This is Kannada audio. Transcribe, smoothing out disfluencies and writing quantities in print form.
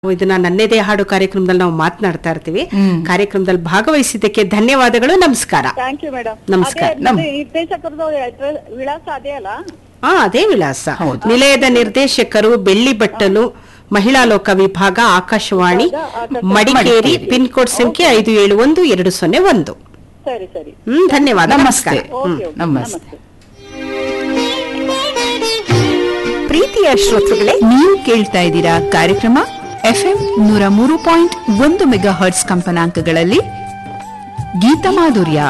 ಇದನ್ನ ನನ್ನೇದೇ ಹಾಡು ಕಾರ್ಯಕ್ರಮದಲ್ಲಿ ನಾವು ಮಾತನಾಡ್ತಾ ಇರ್ತೀವಿ. ಕಾರ್ಯಕ್ರಮದಲ್ಲಿ ಭಾಗವಹಿಸಿದ್ದಕ್ಕೆ ಧನ್ಯವಾದಗಳು. ನಮಸ್ಕಾರ. Thank you madam. ನಮಸ್ಕಾರ. ನಿರ್ದೇಶಕರದು ವಿಳಾಸ ಅದೇ ಅಲ್ಲ? ಅದೇ ವಿಳಾಸ. ನಿಲಯದ ನಿರ್ದೇಶಕರು ಬೆಳ್ಳಿ ಬಟ್ಟಲು, ಮಹಿಳಾ ಲೋಕ ವಿಭಾಗ, ಆಕಾಶವಾಣಿ, ಮಡಿಕೇರಿ, ಪಿನ್ ಕೋಡ್ ಸಂಖ್ಯೆ 571201. ಸರಿ ಸರಿ. ಧನ್ಯವಾದ. ನಮಸ್ತೆ. ನಮಸ್ತೆ. ಪ್ರೀತಿಯ ಶ್ರೋತೃಗಳೇ, ನೀವು ಕೇಳ್ತಾ ಇದ್ದೀರಾ ಕಾರ್ಯಕ್ರಮ FM 103.1 ಮೆಗಾಹರ್ಟ್ಸ್ ಕಂಪನಾಂಕಗಳಲ್ಲಿ ಗೀತ ಮಾಧುರ್ಯ.